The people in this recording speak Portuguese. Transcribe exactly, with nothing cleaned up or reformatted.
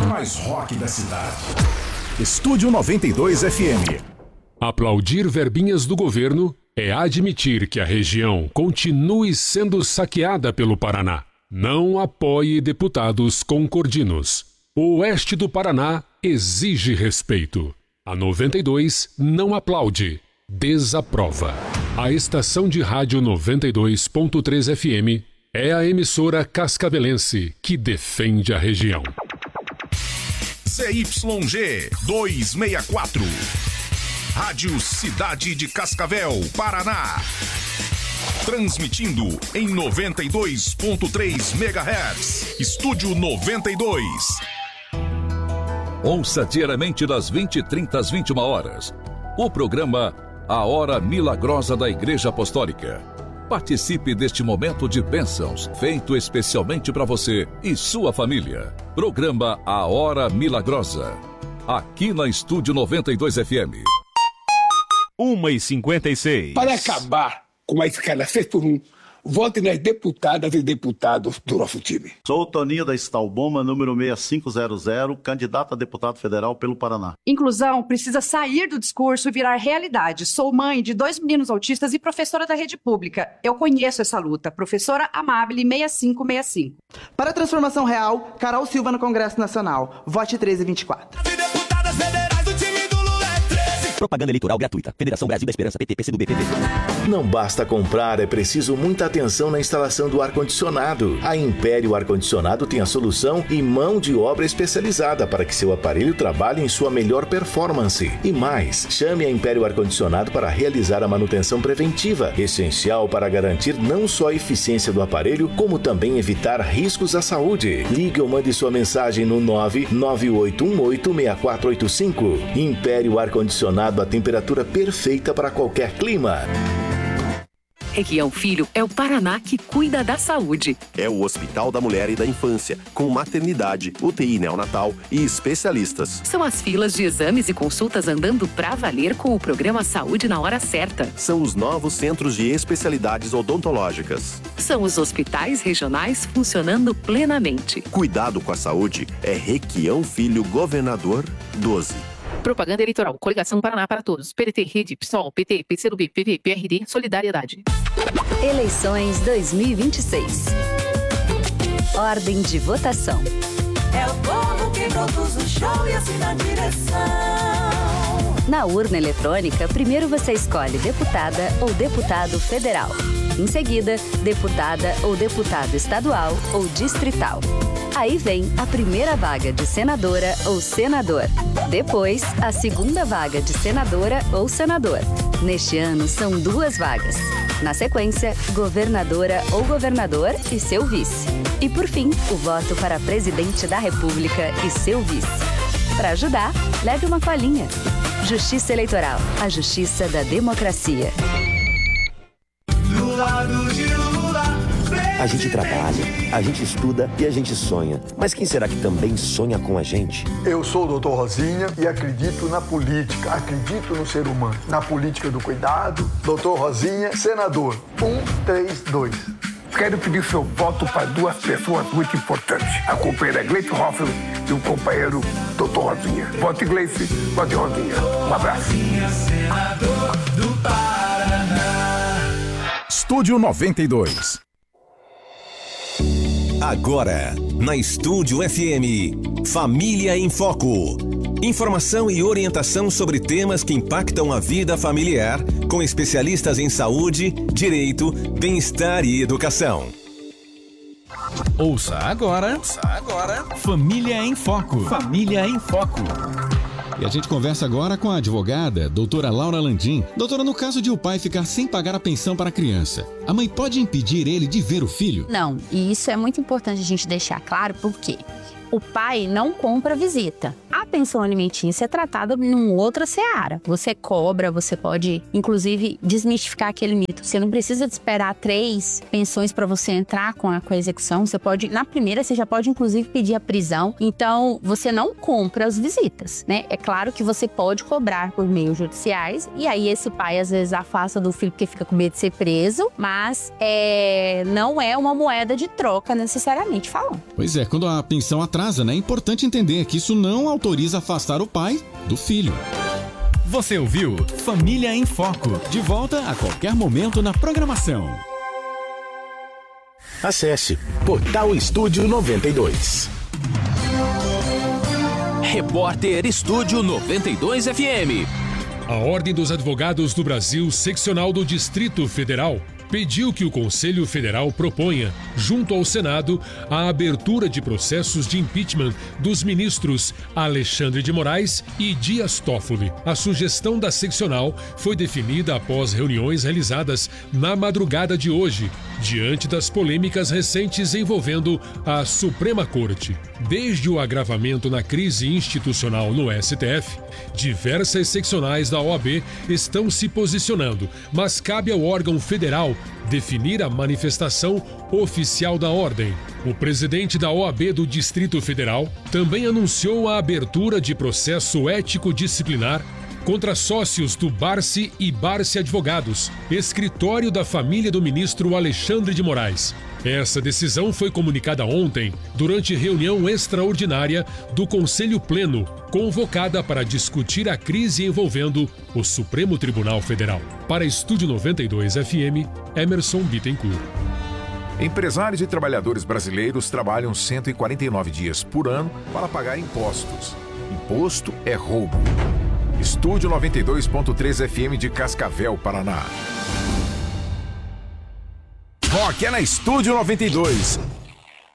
mais rock da cidade. Estúdio noventa e dois F M. Aplaudir verbinhas do governo é admitir que a região continue sendo saqueada pelo Paraná. Não apoie deputados concordinos. O oeste do Paraná exige respeito. A noventa e dois não aplaude, desaprova. A estação de rádio noventa e dois ponto três F M é a emissora cascavelense que defende a região. Z Y G duzentos e sessenta e quatro. Rádio Cidade de Cascavel, Paraná. Transmitindo em noventa e dois ponto três megahertz. Estúdio noventa e dois. Ouça diariamente das vinte e trinta às vinte e uma horas. O programa A Hora Milagrosa da Igreja Apostólica. Participe deste momento de bênçãos, feito especialmente para você e sua família. Programa A Hora Milagrosa. Aqui na Estúdio noventa e dois F M. uma e cinquenta e seis. Para acabar com a escala seis por um, vote nas deputadas e deputados do nosso time. Sou o Toninho da Stalboma, número seis cinco zero zero, candidato a deputado federal pelo Paraná. Inclusão precisa sair do discurso e virar realidade. Sou mãe de dois meninos autistas e professora da rede pública. Eu conheço essa luta. Professora Amabile seis cinco seis cinco. Para a transformação real, Carol Silva no Congresso Nacional. Vote treze vinte e quatro. Propaganda eleitoral gratuita. Federação Brasil da Esperança, P T, P C do B, P P. Não basta comprar, é preciso muita atenção na instalação do ar-condicionado. A Império Ar-Condicionado tem a solução e mão de obra especializada para que seu aparelho trabalhe em sua melhor performance. E mais, chame a Império Ar-Condicionado para realizar a manutenção preventiva, essencial para garantir não só a eficiência do aparelho, como também evitar riscos à saúde. Ligue ou mande sua mensagem no nove nove oito um oito seis quatro oito cinco. Império Ar-Condicionado, a temperatura perfeita para qualquer clima. Requião Filho é o Paraná que cuida da saúde. É o Hospital da Mulher e da Infância, com maternidade, U T I neonatal e especialistas. São as filas de exames e consultas andando pra valer com o programa Saúde na Hora Certa. São os novos centros de especialidades odontológicas. São os hospitais regionais funcionando plenamente. Cuidado com a saúde é Requião Filho, Governador doze. Propaganda eleitoral. Coligação Paraná para Todos. P D T, Rede, PSOL, P T, P C do B, P V, P R D, Solidariedade. Eleições dois mil e vinte e seis. Ordem de votação. É o povo que produz o show e assina a direção. Na urna eletrônica, primeiro você escolhe deputada ou deputado federal. Em seguida, deputada ou deputado estadual ou distrital. Aí vem a primeira vaga de senadora ou senador. Depois, a segunda vaga de senadora ou senador. Neste ano, são duas vagas. Na sequência, governadora ou governador e seu vice. E por fim, o voto para presidente da República e seu vice. Para ajudar, leve uma colinha. Justiça Eleitoral, a justiça da democracia. Do lado de Lula. A gente trabalha, a gente estuda e a gente sonha. Mas quem será que também sonha com a gente? Eu sou o doutor Rosinha e acredito na política, acredito no ser humano. Na política do cuidado, doutor Rosinha, senador. Um, três, dois. Quero pedir seu voto para duas pessoas muito importantes. A companheira Gleice Hoffel e o companheiro doutor Rosinha. Vote Gleice, vote Rosinha. Um abraço. Senador do Paraná. Estúdio noventa e dois. Agora, na Estúdio F M, Família em Foco. Informação e orientação sobre temas que impactam a vida familiar, com especialistas em saúde, direito, bem-estar e educação. Ouça agora, Ouça agora, Família em Foco. Família em Foco. E a gente conversa agora com a advogada, doutora Laura Landim. Doutora, no caso de o pai ficar sem pagar a pensão para a criança, a mãe pode impedir ele de ver o filho? Não, e isso é muito importante a gente deixar claro, porque o pai não compra visita. A pensão alimentícia é tratada num outra seara. Você cobra, você pode, inclusive, desmistificar aquele mito. Você não precisa de esperar três pensões para você entrar com a, com a execução. Você pode, na primeira, você já pode, inclusive, pedir a prisão. Então, você não compra as visitas, né? É claro que você pode cobrar por meios judiciais, e aí esse pai, às vezes, afasta do filho porque fica com medo de ser preso, mas é, não é uma moeda de troca, necessariamente falando. Pois é, quando a pensão atrasa, né, é importante entender que isso não autoriza afastar o pai do filho. Você ouviu Família em Foco. De volta a qualquer momento na programação. Acesse Portal Estúdio noventa e dois. Repórter Estúdio noventa e dois F M. A Ordem dos Advogados do Brasil, seccional do Distrito Federal, pediu que o Conselho Federal proponha, junto ao Senado, a abertura de processos de impeachment dos ministros Alexandre de Moraes e Dias Toffoli. A sugestão da seccional foi definida após reuniões realizadas na madrugada de hoje, diante das polêmicas recentes envolvendo a Suprema Corte. Desde o agravamento na crise institucional no S T F, diversas seccionais da O A B estão se posicionando, mas cabe ao órgão federal definir a manifestação oficial da ordem. O presidente da O A B do Distrito Federal também anunciou a abertura de processo ético-disciplinar contra sócios do Barsi e Barsi Advogados, escritório da família do ministro Alexandre de Moraes. Essa decisão foi comunicada ontem, durante reunião extraordinária do Conselho Pleno, convocada para discutir a crise envolvendo o Supremo Tribunal Federal. Para Estúdio noventa e dois F M, Emerson Bittencourt. Empresários e trabalhadores brasileiros trabalham cento e quarenta e nove dias por ano para pagar impostos. Imposto é roubo. Estúdio noventa e dois ponto três F M de Cascavel, Paraná. Rock é na Estúdio noventa e dois.